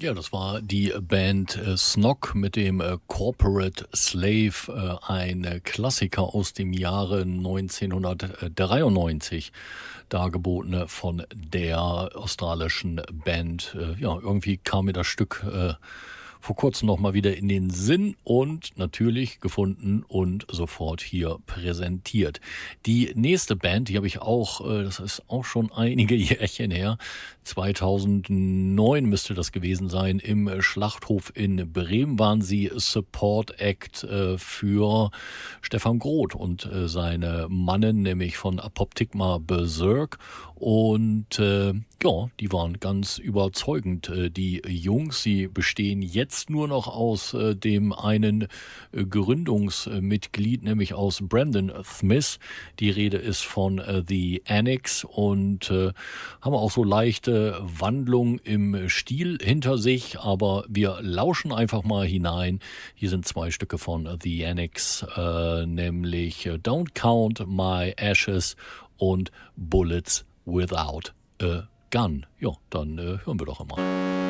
Ja, das war die Band Snog mit dem Corporate Slave, ein Klassiker aus dem Jahre 1993, dargebotene von der australischen Band. Ja, irgendwie kam mir das Stück vor kurzem noch mal wieder in den Sinn und natürlich gefunden und sofort hier präsentiert. Die nächste Band, die habe ich auch, das ist auch schon einige Jährchen her, 2009 müsste das gewesen sein. Im Schlachthof in Bremen waren sie Support Act für Stefan Groth und seine Mannen, nämlich von Apoptygma Berserk. Und ja, die waren ganz überzeugend. Die Jungs, sie bestehen jetzt nur noch aus dem einen Gründungsmitglied, nämlich aus Brandon Smith. Die Rede ist von The Annex und haben auch so leichte Wandlung im Stil hinter sich, aber wir lauschen einfach mal hinein. Hier sind zwei Stücke von The Annex, nämlich Don't Count My Ashes und Bullets Without a Gun. Ja, dann hören wir doch einmal.